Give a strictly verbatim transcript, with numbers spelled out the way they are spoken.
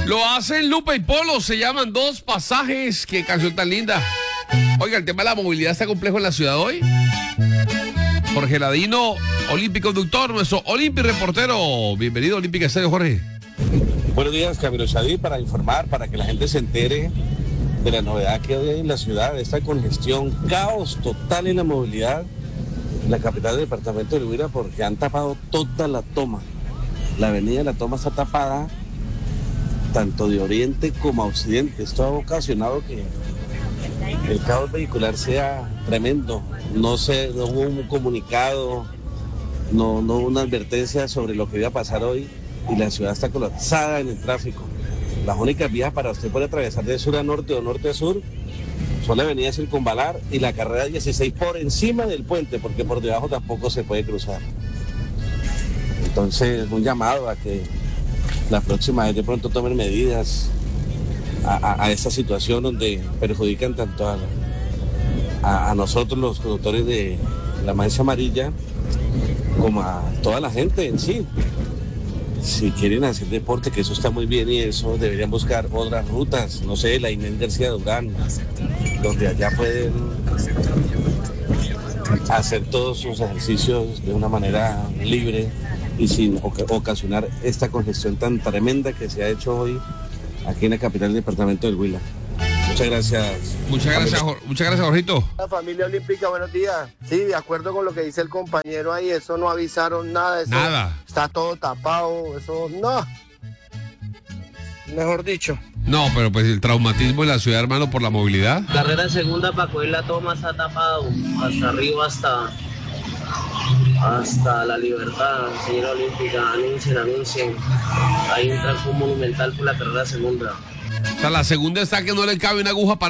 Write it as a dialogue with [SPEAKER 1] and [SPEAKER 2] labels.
[SPEAKER 1] Lo hacen Lupe y Polo, se llaman Dos Pasajes. Qué canción tan linda. Oiga, el tema de la movilidad está complejo en la ciudad hoy. Jorge Ladino, olímpico conductor, nuestro olímpico reportero. Bienvenido, Olímpica Estéreo, Jorge.
[SPEAKER 2] Buenos días, Camilo Xavi, para informar, para que la gente se entere de la novedad que hoy hay en la ciudad, esta congestión, caos total en la movilidad en la capital del departamento del Huila, porque han tapado toda la toma. La avenida de la Toma está tapada tanto de oriente como a occidente. Esto ha ocasionado que el caos vehicular sea tremendo. No sé, no hubo un comunicado, no, no hubo una advertencia sobre lo que iba a pasar hoy y la ciudad está colapsada en el tráfico. Las únicas vías para usted poder atravesar de sur a norte o norte a sur son la avenida Circunvalar y la carrera dieciséis por encima del puente, porque por debajo tampoco se puede cruzar. Entonces, un llamado a que la próxima vez de pronto tomen medidas a, a, a esta situación donde perjudican tanto a, a, a nosotros los conductores de la mancha amarilla como a toda la gente en sí. Si quieren hacer deporte, que eso está muy bien y eso, deberían buscar otras rutas, no sé, la Inés García Durán, donde allá pueden hacer todos sus ejercicios de una manera libre y sin ocasionar esta congestión tan tremenda que se ha hecho hoy aquí en la capital del departamento del Huila. Muchas gracias.
[SPEAKER 1] Muchas gracias, Jor- muchas gracias, Jorgito.
[SPEAKER 3] La familia olímpica, buenos días. Sí, de acuerdo con lo que dice el compañero ahí, eso no avisaron nada. Eso
[SPEAKER 1] Nada.
[SPEAKER 3] Está todo tapado, eso no. Mejor dicho.
[SPEAKER 1] No, pero pues el traumatismo en la ciudad, hermano, por la movilidad.
[SPEAKER 4] Carrera segunda para coger la toma está tapado, hasta arriba, hasta, hasta la Libertad, señora olímpica, anuncien, anuncien. Hay un tranco monumental por la carrera segunda.
[SPEAKER 1] O sea, la segunda está que no le cabe una aguja para